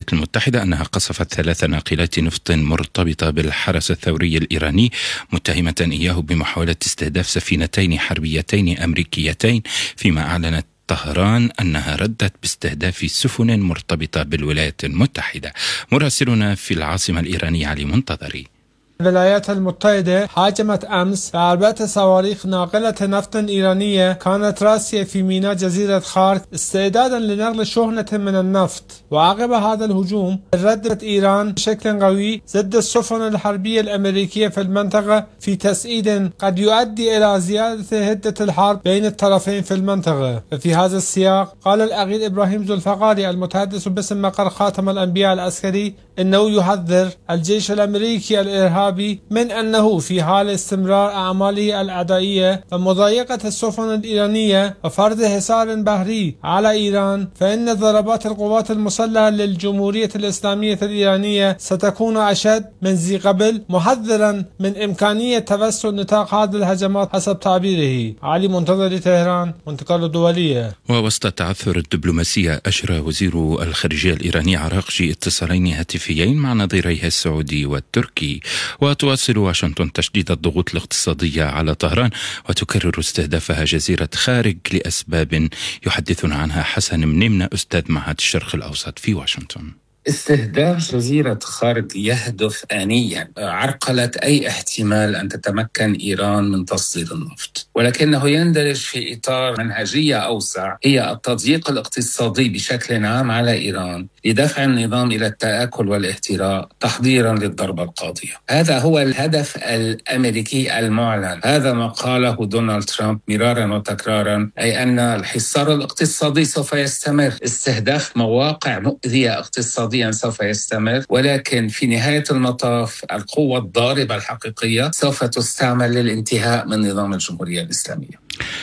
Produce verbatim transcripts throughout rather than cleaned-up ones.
الولايات المتحدة أنها قصفت ثلاث ناقلات نفط مرتبطة بالحرس الثوري الإيراني، متهمة إياه بمحاولة استهداف سفينتين حربيتين أمريكيتين، فيما أعلنت طهران أنها ردت باستهداف سفن مرتبطة بالولايات المتحدة. مراسلنا في العاصمة الإيرانية علي منتظري. الولايات المتحدة هاجمت أمس بأربعة صواريخ ناقلة نفط إيرانية كانت راسية في ميناء جزيرة خارك استعدادا لنقل شحنة من النفط. وعقب هذا الهجوم ردت إيران بشكل قوي ضد السفن الحربية الأمريكية في المنطقة في تسعيد قد يؤدي إلى زيادة هدة الحرب بين الطرفين في المنطقة. وفي هذا السياق قال الأغير إبراهيم ذوالفقار المتحدث باسم مقر خاتم الأنبياء العسكري إنه يحذر الجيش الأمريكي الإرهابي من أنه في حال استمرار أعماله الأعدائية ومضايقة السفن الإيرانية وفرض حصار بحري على إيران، فإن ضربات القوات المسلحة للجمهورية الإسلامية الإيرانية ستكون أشد من ذي قبل، محذرا من إمكانية توسع نطاق هذه الهجمات حسب تعبيره. علي منتظري، طهران، منطقة الدولية. ووسط تعثر الدبلوماسية، أجرى وزير الخارجية الإيراني عراقجي اتصالين هاتفيين مع نظيريه السعودي والتركي. وتواصل واشنطن تشديد الضغوط الاقتصادية على طهران وتكرر استهدافها جزيرة خارج لأسباب يحدثنا عنها حسن منمنة، أستاذ معهد الشرق الأوسط في واشنطن. استهداف جزيرة خارج يهدف آنيا عرقلة أي احتمال أن تتمكن إيران من تصدير النفط، ولكنه يندرج في إطار منهجية أوسع هي التضييق الاقتصادي بشكل عام على إيران لدفع النظام إلى التآكل والاهتراء تحضيرا للضربة القاضية. هذا هو الهدف الأمريكي المعلن، هذا ما قاله دونالد ترامب مرارا وتكرارا، أي أن الحصار الاقتصادي سوف يستمر، استهداف مواقع مؤذية اقتصاديا سوف يستمر، ولكن في نهاية المطاف القوة الضاربة الحقيقية سوف تستعمل للانتهاء من نظام الجمهورية الإسلامية.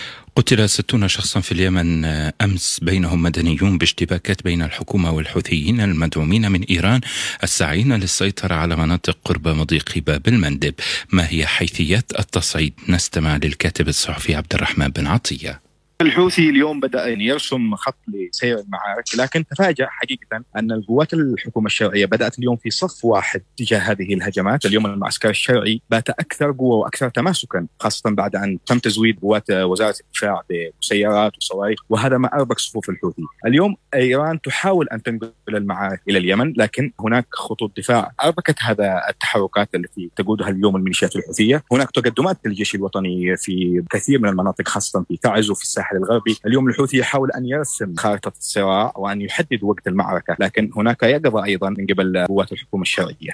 قتل ستون شخصا في اليمن أمس، بينهم مدنيون، باشتباكات بين الحكومة والحوثيين المدعومين من إيران الساعين للسيطرة على مناطق قرب مضيق باب المندب. ما هي حيثيات التصعيد؟ نستمع للكاتب الصحفي عبد الرحمن بن عطية. الحوثي اليوم بدأ يرسم خط لسير المعارك، لكن تفاجأ حقيقة أن القوات الحكومة الشرعية بدأت اليوم في صف واحد تجاه هذه الهجمات. اليوم المعسكر الشرعي بات أكثر قوة وأكثر تماسكا، خاصة بعد أن تم تزويد قوات وزارة الدفاع بمسيرات وصواريخ، وهذا ما أربك صفوف الحوثي. اليوم إيران تحاول أن تنقل المعارك إلى اليمن، لكن هناك خطوط دفاع أربكت هذا التحركات التي تقودها اليوم الميليشيات الحوثية. هناك تقدمات للجيش الوطني في كثير من المناطق، خاصة في تعز وفي الساحل الغربي. اليوم الحوثي يحاول أن يرسم خارطة الصراع وأن يحدد وقت المعركة، لكن هناك يقظة أيضا من قبل قوات الحكومة الشرعية.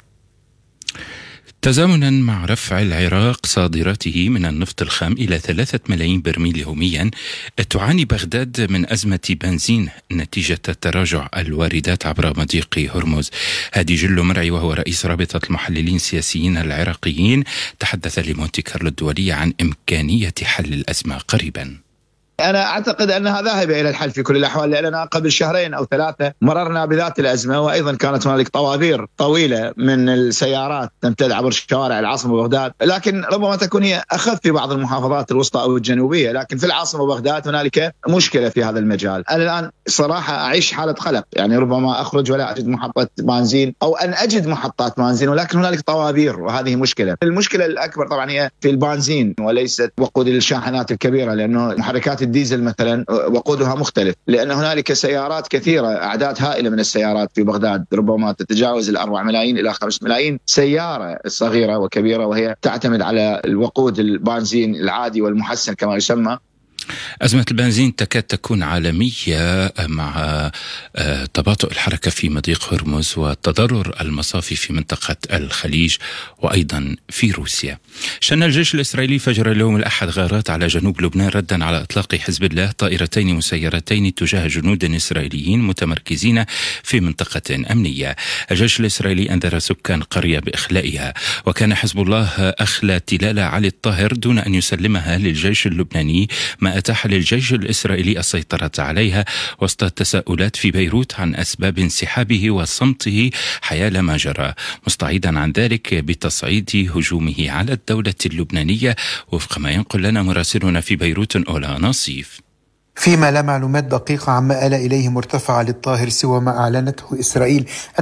تزامنا مع رفع العراق صادراته من النفط الخام إلى ثلاثة ملايين برميل يوميا، تعاني بغداد من أزمة بنزين نتيجة تراجع الواردات عبر مضيق هرمز. هادي جلو مرعي وهو رئيس رابطة المحللين السياسيين العراقيين تحدث لمونتي كارلو الدولية عن إمكانية حل الأزمة قريبا. أنا أعتقد أنها ذاهبة إلى الحل في كل الأحوال، لأننا قبل شهرين أو ثلاثة مررنا بذات الأزمة، وأيضا كانت هنالك طوابير طويلة من السيارات تمتد عبر شوارع العاصمة بغداد، لكن ربما تكون هي أخف في بعض المحافظات الوسطى أو الجنوبية، لكن في العاصمة بغداد هنالك مشكلة في هذا المجال. أنا الآن صراحة أعيش حالة قلق، يعني ربما أخرج ولا أجد محطة بنزين أو أن أجد محطات بنزين، ولكن هنالك طوابير، وهذه مشكلة. المشكلة الأكبر طبعا هي في البنزين وليست وقود الشاحنات الكبيرة، لأنه محركات الديزل مثلا وقودها مختلف، لأن هنالك سيارات كثيرة، أعداد هائلة من السيارات في بغداد، ربما تتجاوز الأربع ملايين إلى خمس ملايين سيارة صغيرة وكبيرة، وهي تعتمد على الوقود البنزين العادي والمحسن كما يسمى. أزمة البنزين تكاد تكون عالمية مع تباطؤ الحركة في مضيق هرمز وتضرر المصافي في منطقة الخليج وأيضا في روسيا. شن الجيش الإسرائيلي فجر اليوم الأحد غارات على جنوب لبنان ردا على إطلاق حزب الله طائرتين مسيرتين تجاه جنود إسرائيليين متمركزين في منطقة أمنية. الجيش الإسرائيلي أنذر سكان قرية بإخلائها، وكان حزب الله أخلى تلال علي الطاهر دون أن يسلمها للجيش اللبناني، ما أتاح للجيش الإسرائيلي السيطرة عليها وسط التساؤلات في بيروت عن أسباب انسحابه وصمته حيال ما جرى، مستعيدا عن ذلك بتصعيد هجومه على الدولة اللبنانية، وفق ما ينقل لنا مراسلنا في بيروت أولا نصيف. فيما لا معلومات دقيقة عما آل إليه مرتفع علي الطاهر سوى ما أعلنته إسرائيل